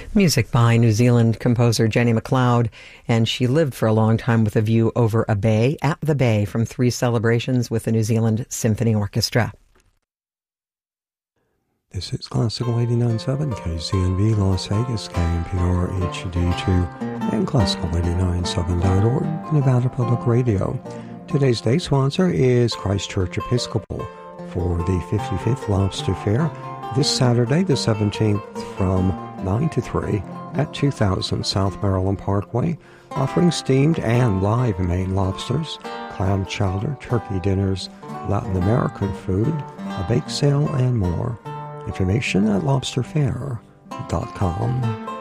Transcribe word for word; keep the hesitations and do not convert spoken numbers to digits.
Music by New Zealand composer Jenny McLeod, and she lived for a long time with a view over a bay, at the Bay, from three celebrations with the New Zealand Symphony Orchestra. This is Classical eighty-nine point seven, K C N V Las Vegas, K N P R H D two, and Classical eighty-nine point seven dot org, Nevada Public Radio. Today's day sponsor is Christchurch Episcopal for the fifty-fifth Lobster Fair this Saturday, the seventeenth, from nine to three at two thousand South Maryland Parkway, offering steamed and live Maine lobsters, clam chowder, turkey dinners, Latin American food, a bake sale, and more. Information at lobster fair dot com.